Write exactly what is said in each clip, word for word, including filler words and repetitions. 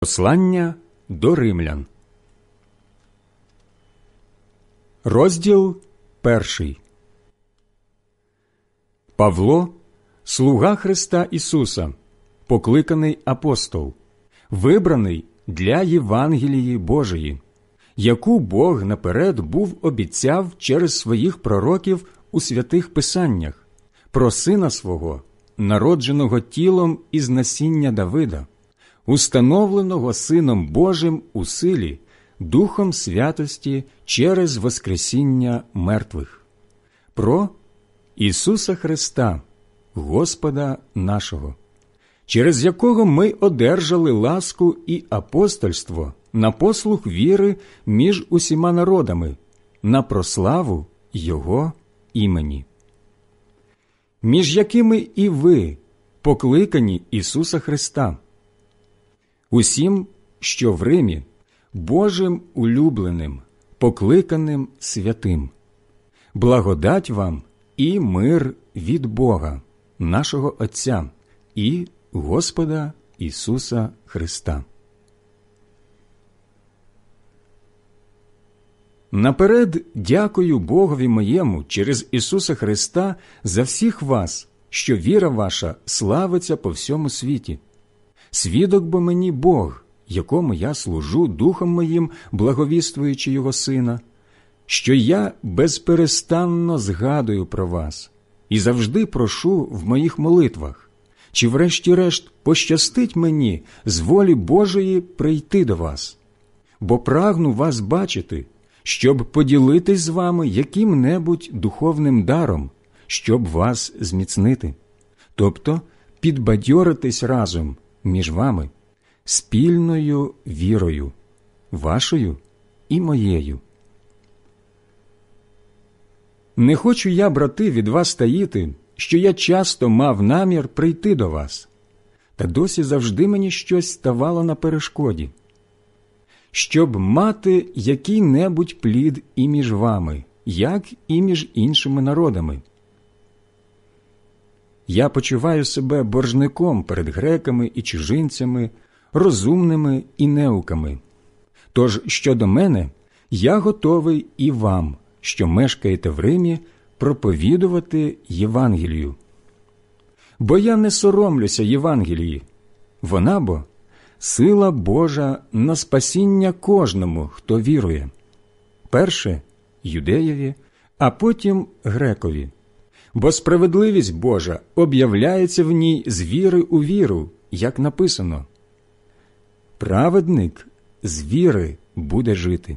Послання до римлян. Розділ перший. Павло, слуга Христа Ісуса, покликаний апостол, вибраний для Євангелії Божої, яку Бог наперед був обіцяв через своїх пророків у святих Писаннях, про Сина Свого, народженого тілом із насіння Давида, установленого Сином Божим у силі, Духом святості через воскресіння мертвих, про Ісуса Христа, Господа нашого, через якого ми одержали ласку і апостольство на послуг віри між усіма народами, на прославу Його імені, між якими і ви, покликані Ісуса Христа, усім, що в Римі, Божим улюбленим, покликаним святим. Благодать вам і мир від Бога, нашого Отця і Господа Ісуса Христа. Наперед дякую Богові моєму через Ісуса Христа за всіх вас, що віра ваша славиться по всьому світі. Свідок бо мені Бог, якому я служу духом моїм, благовіствуючи Його Сина, що я безперестанно згадую про вас і завжди прошу в моїх молитвах, чи врешті-решт пощастить мені з волі Божої прийти до вас, бо прагну вас бачити, щоб поділитись з вами яким-небудь духовним даром, щоб вас зміцнити, тобто підбадьоритись разом між вами спільною вірою, вашою і моєю. Не хочу я, брати, від вас таїти, що я часто мав намір прийти до вас, та досі завжди мені щось ставало на перешкоді, щоб мати який-небудь плід і між вами, як і між іншими народами. Я почуваю себе боржником перед греками і чужинцями, розумними і неуками. Тож, щодо мене, я готовий і вам, що мешкаєте в Римі, проповідувати Євангелію. Бо я не соромлюся Євангелії, вона бо сила Божа на спасіння кожному, хто вірує. Перше – юдеєві, а потім – грекові. Бо справедливість Божа об'являється в ній з віри у віру, як написано: «Праведник з віри буде жити».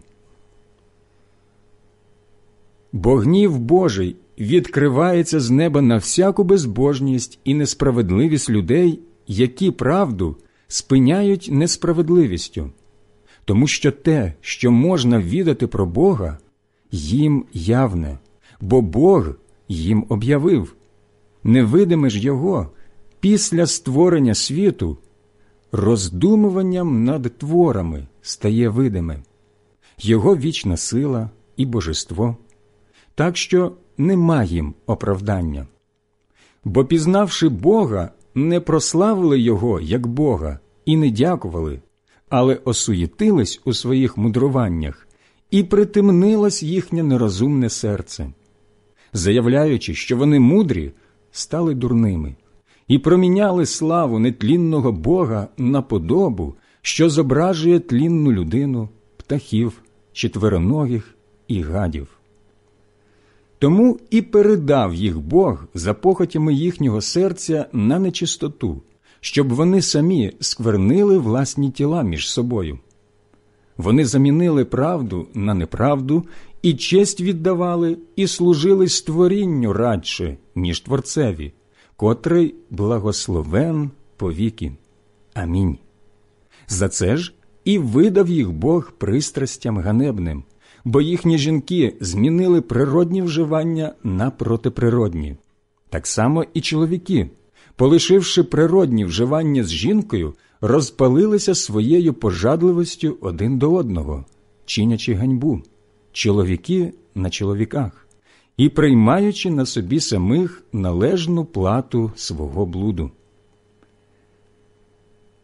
Бо гнів Божий відкривається з неба на всяку безбожність і несправедливість людей, які правду спиняють несправедливістю, тому що те, що можна відати про Бога, їм явне, бо Бог їм об'явив. Невидиме ж Його після створення світу роздумуванням над творами стає видиме, Його вічна сила і божество, так що нема їм оправдання. Бо, пізнавши Бога, не прославили Його як Бога і не дякували, але осуєтились у своїх мудруваннях, і притемнилось їхнє нерозумне серце. Заявляючи, що вони мудрі, стали дурними, і проміняли славу нетлінного Бога на подобу, що зображує тлінну людину, птахів, четвероногих і гадів. Тому і передав їх Бог за похотями їхнього серця на нечистоту, щоб вони самі сквернили власні тіла між собою. Вони замінили правду на неправду, і честь віддавали, і служили створінню радше, ніж Творцеві, котрий благословен повіки. Амінь. За це ж і видав їх Бог пристрастям ганебним, бо їхні жінки змінили природні вживання на протиприродні. Так само і чоловіки, полишивши природні вживання з жінкою, розпалилися своєю пожадливостю один до одного, чинячи ганьбу, чоловіки на чоловіках, і приймаючи на собі самих належну плату свого блуду.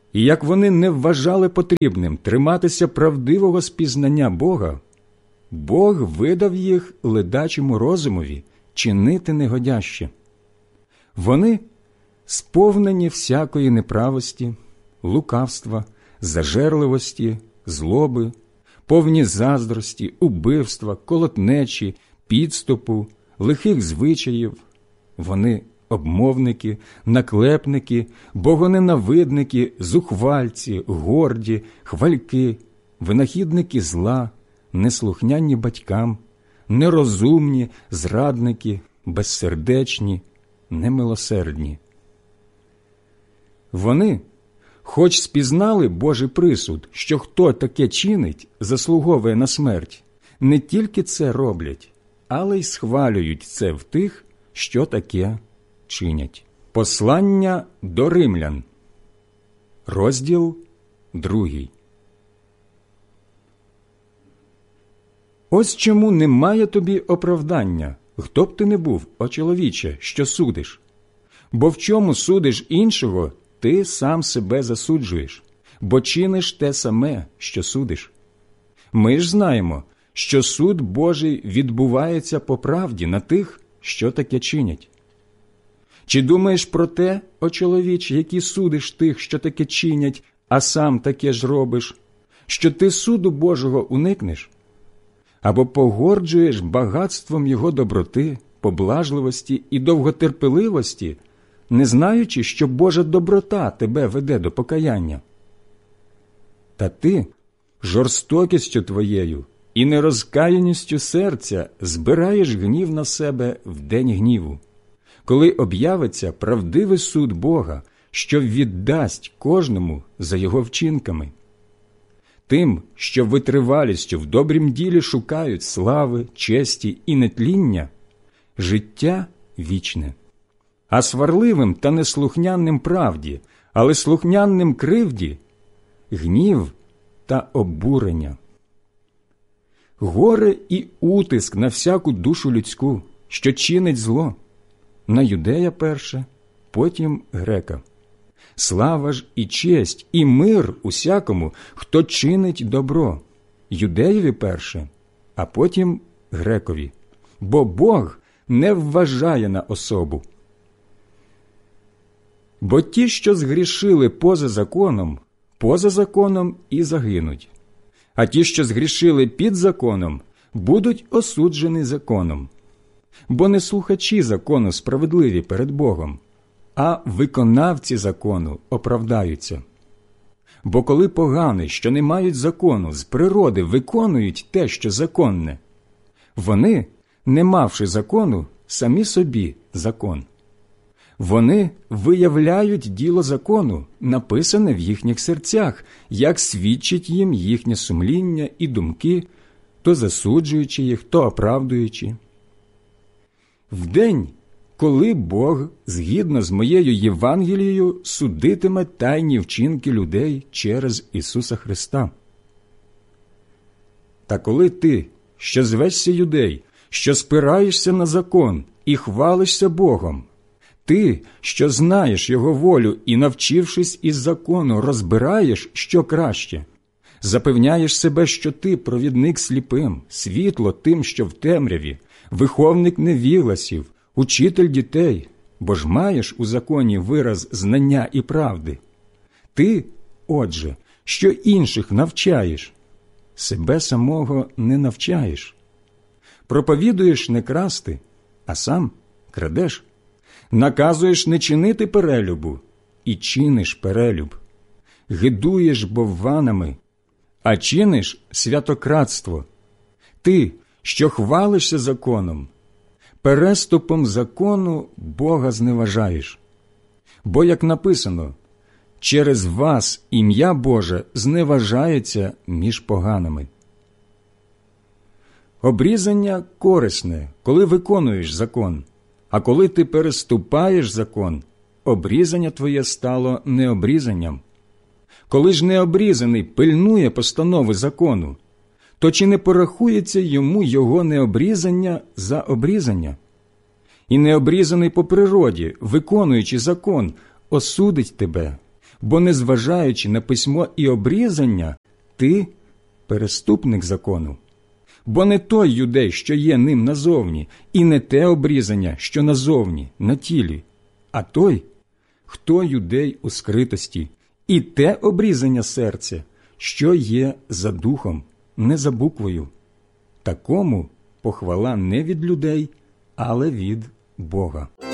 І як вони не вважали потрібним триматися правдивого спізнання Бога, Бог видав їх ледачому розумові чинити негодяще. Вони сповнені всякої неправості, лукавства, зажерливості, злоби, повні заздрості, убивства, колотнечі, підступу, лихих звичаїв. Вони обмовники, наклепники, богоненавидники, зухвальці, горді, хвальки, винахідники зла, неслухняні батькам, нерозумні, зрадники, безсердечні, немилосердні. Вони, хоч спізнали Божий присуд, що хто таке чинить, заслуговує на смерть, не тільки це роблять, але й схвалюють це в тих, що таке чинять. Послання до римлян. Розділ другий. Ось чому немає тобі оправдання, хто б ти не був, о чоловіче, що судиш. Бо в чому судиш іншого, ти сам себе засуджуєш, бо чиниш те саме, що судиш. Ми ж знаємо, що суд Божий відбувається по правді на тих, що таке чинять. Чи думаєш про те, о чоловіче, який судиш тих, що таке чинять, а сам таке ж робиш, що ти суду Божого уникнеш? Або погорджуєш багатством Його доброти, поблажливості і довготерпеливості, не знаючи, що Божа доброта тебе веде до покаяння? Та ти жорстокістю твоєю і нерозкаяністю серця збираєш гнів на себе в день гніву, коли об'явиться правдивий суд Бога, що віддасть кожному за його вчинками. Тим, що витривалістю в добрім ділі шукають слави, честі і нетління, життя вічне. А сварливим та неслухняним правді, але слухняним кривді – гнів та обурення. Горе і утиск на всяку душу людську, що чинить зло, на юдея перше, потім грека. Слава ж і честь, і мир усякому, хто чинить добро, юдеєві перше, а потім грекові, бо Бог не вважає на особу. Бо ті, що згрішили поза законом, поза законом і загинуть, а ті, що згрішили під законом, будуть осуджені законом. Бо не слухачі закону справедливі перед Богом, а виконавці закону оправдаються. Бо коли погані, що не мають закону, з природи виконують те, що законне, вони, не мавши закону, самі собі закон. Вони виявляють діло закону, написане в їхніх серцях, як свідчить їм їхнє сумління і думки, то засуджуючи їх, то оправдуючи. В день, коли Бог, згідно з моєю Євангелією, судитиме тайні вчинки людей через Ісуса Христа. Та коли ти, що звешся юдей, що спираєшся на закон і хвалишся Богом, ти, що знаєш Його волю і, навчившись із закону, розбираєш, що краще, запевняєш себе, що ти провідник сліпим, світло тим, що в темряві, виховник невігласів, учитель дітей, бо ж маєш у законі вираз знання і правди. Ти, отже, що інших навчаєш, себе самого не навчаєш. Проповідуєш не красти, а сам крадеш. Наказуєш не чинити перелюбу, і чиниш перелюб. Гидуєш бовванами, а чиниш святократство. Ти, що хвалишся законом, переступом закону Бога зневажаєш. Бо, як написано, через вас ім'я Боже зневажається між поганими. Обрізання корисне, коли виконуєш закон, а коли ти переступаєш закон, обрізання твоє стало необрізанням. Коли ж необрізаний пильнує постанови закону, то чи не порахується йому його необрізання за обрізання? І необрізаний по природі, виконуючи закон, осудить тебе, Бо, незважаючи на письмо і обрізання, ти – переступник закону. Бо не той юдей, що є ним назовні, і не те обрізання, що назовні, на тілі, а той, хто юдей у скритості, і те обрізання серця, що є за духом, не за буквою. Такому похвала не від людей, але від Бога.